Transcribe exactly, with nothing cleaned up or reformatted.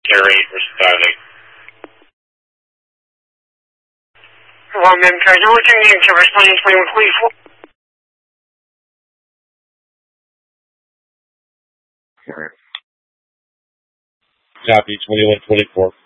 Carry responding. One man carry returning to responding twenty-one forty-four. Copy twenty-one twenty-four.